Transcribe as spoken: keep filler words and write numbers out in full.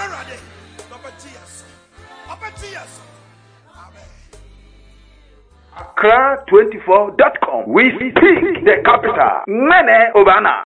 Amen. Accra twenty-four dot com. We speak the capital. Mene Obana.